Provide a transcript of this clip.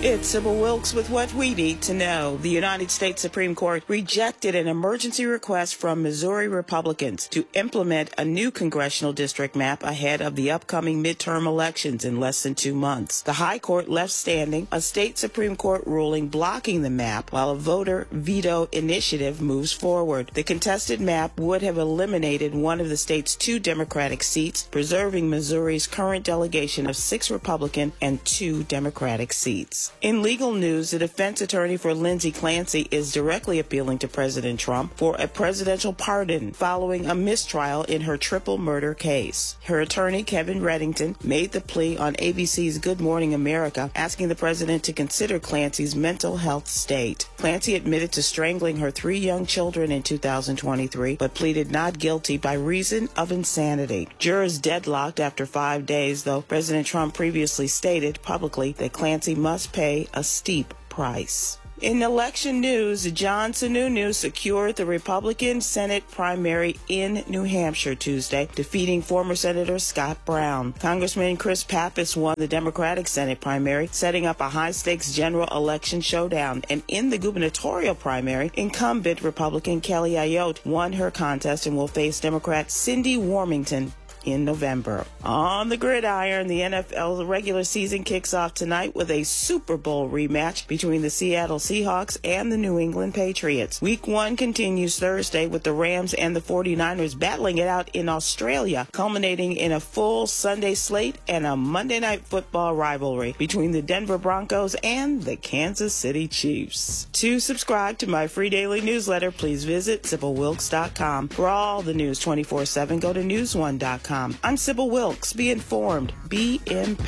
It's Sybil Wilkes with what we need to know. The United States Supreme Court rejected an emergency request from Missouri Republicans to implement a new congressional district map ahead of the upcoming midterm elections in less than 2 months. The High Court left standing a state Supreme Court ruling blocking the map while a voter veto initiative moves forward. The contested map would have eliminated one of the state's 2 Democratic seats, preserving Missouri's current delegation of 6 Republican and 2 Democratic seats. In legal news, the defense attorney for Lindsey Clancy is directly appealing to President Trump for a presidential pardon following a mistrial in her triple murder case. Her attorney, Kevin Reddington, made the plea on ABC's Good Morning America, asking the president to consider Clancy's mental health state. Clancy admitted to strangling her 3 young children in 2023, but pleaded not guilty by reason of insanity. Jurors deadlocked after 5 days, though President Trump previously stated publicly that Clancy must pay a steep price. In election news, John Sununu secured the Republican Senate primary in New Hampshire Tuesday, defeating former Senator Scott Brown. Congressman Chris Pappas won the Democratic Senate primary, setting up a high-stakes general election showdown. And in the gubernatorial primary, incumbent Republican Kelly Ayotte won her contest and will face Democrat Cindy Warmington in November. On the gridiron, the NFL regular season kicks off tonight with a Super Bowl rematch between the Seattle Seahawks and the New England Patriots. Week 1 continues Thursday with the Rams and the 49ers battling it out in Australia, culminating in a full Sunday slate and a Monday Night Football rivalry between the Denver Broncos and the Kansas City Chiefs. To subscribe to my free daily newsletter, please visit SybilWilkes.com. For all the news 24/7, go to NewsOne.com. I'm Sybil Wilkes. Be informed. Be empowered.